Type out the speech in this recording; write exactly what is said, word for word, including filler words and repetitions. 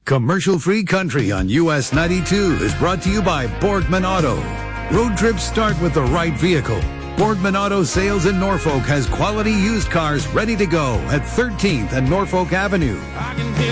Commercial-free country on U S ninety-two is brought to you by Boardman Auto. Road trips start with the right vehicle. Boardman Auto Sales in Norfolk has quality used cars ready to go at thirteenth and Norfolk Avenue.